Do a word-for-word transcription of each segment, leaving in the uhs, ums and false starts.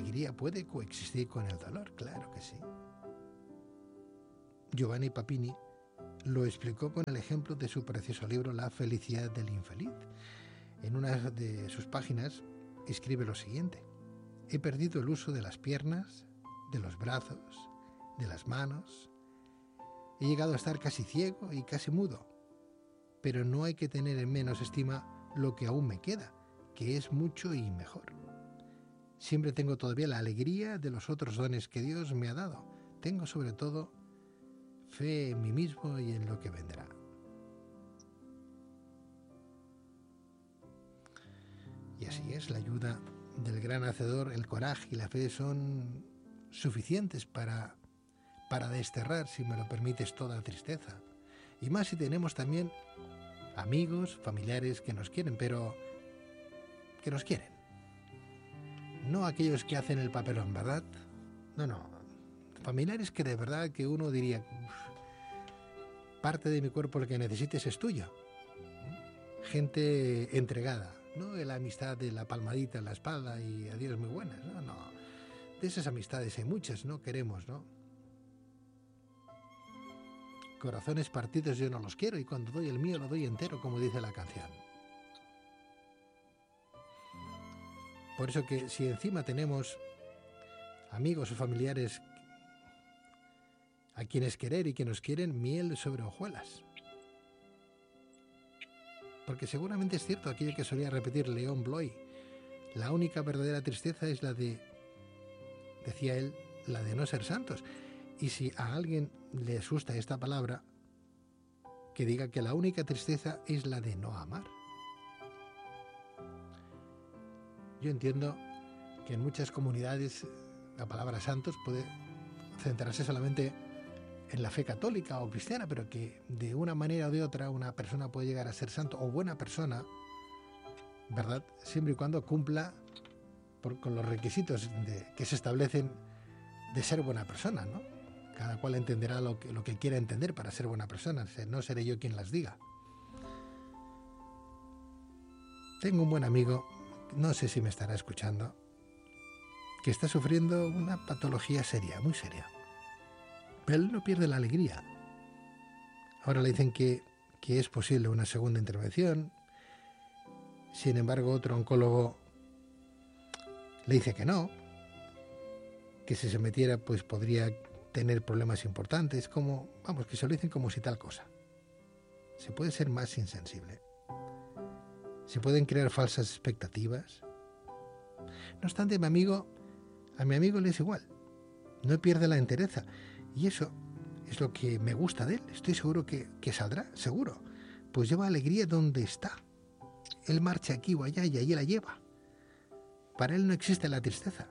alegría puede coexistir con el dolor, claro que sí. Giovanni Papini lo explicó con el ejemplo de su precioso libro La felicidad del infeliz. En una de sus páginas escribe lo siguiente: he perdido el uso de las piernas, de los brazos, de las manos. He llegado a estar casi ciego y casi mudo. Pero no hay que tener en menos estima lo que aún me queda, que es mucho y mejor. Siempre tengo todavía la alegría de los otros dones que Dios me ha dado. Tengo sobre todo fe en mí mismo y en lo que vendrá. Y así es, la ayuda del gran hacedor, el coraje y la fe son suficientes para, para desterrar, si me lo permites, toda tristeza. Y más si tenemos también amigos, familiares que nos quieren, pero que nos quieren. No aquellos que hacen el papelón, ¿verdad? No, no. Familiares que de verdad que uno diría, parte de mi cuerpo lo que necesites es tuyo. Gente entregada, no de la amistad de la palmadita en la espalda y adiós muy buenas, no, no. De esas amistades hay muchas, ¿no? Queremos, ¿no? Corazones partidos yo no los quiero y cuando doy el mío lo doy entero, como dice la canción. Por eso que si encima tenemos amigos o familiares a quienes querer y que nos quieren, miel sobre hojuelas. Porque seguramente es cierto aquello que solía repetir León Bloy: la única verdadera tristeza es la de, decía él, la de no ser santos. Y si a alguien le asusta esta palabra, que diga que la única tristeza es la de no amar. Yo entiendo que en muchas comunidades la palabra santos puede centrarse solamente en la fe católica o cristiana, pero que de una manera o de otra una persona puede llegar a ser santo o buena persona, ¿verdad? Siempre y cuando cumpla por, con los requisitos de, que se establecen de ser buena persona, ¿no? Cada cual entenderá lo que, lo que quiera entender para ser buena persona, no seré yo quien las diga. Tengo un buen amigo, no sé si me estará escuchando, que está sufriendo una patología seria, muy seria. Pero él no pierde la alegría. Ahora le dicen que, que es posible una segunda intervención. Sin embargo, otro oncólogo le dice que no, que si se metiera pues podría tener problemas importantes, como, vamos, que se lo dicen como si tal cosa. Se puede ser más insensible. Se pueden crear falsas expectativas. No obstante, mi amigo, a mi amigo le es igual. No pierde la entereza. Y eso es lo que me gusta de él. Estoy seguro que, que saldrá, seguro. Pues lleva alegría donde está. Él marcha aquí o allá y allí la lleva. Para él no existe la tristeza.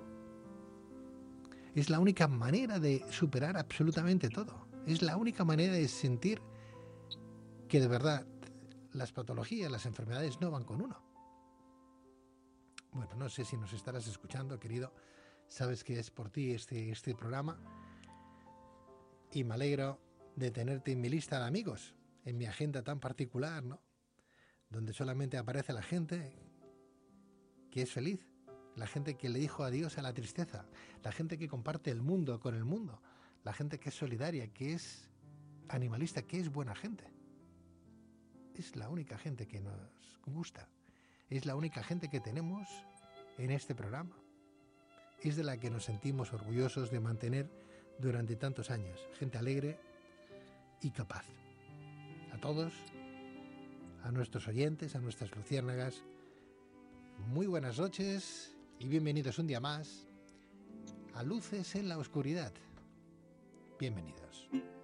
Es la única manera de superar absolutamente todo. Es la única manera de sentir que de verdad las patologías, las enfermedades no van con uno. Bueno, no sé si nos estarás escuchando, querido. Sabes que es por ti este, este programa. Y me alegro de tenerte en mi lista de amigos, en mi agenda tan particular, ¿no? Donde solamente aparece la gente que es feliz, la gente que le dijo adiós a la tristeza, la gente que comparte el mundo con el mundo, la gente que es solidaria, que es animalista, que es buena gente. Es la única gente que nos gusta, es la única gente que tenemos en este programa. Es de la que nos sentimos orgullosos de mantener durante tantos años. Gente alegre y capaz. A todos, a nuestros oyentes, a nuestras luciérnagas, muy buenas noches y bienvenidos un día más a Luces en la Oscuridad. Bienvenidos.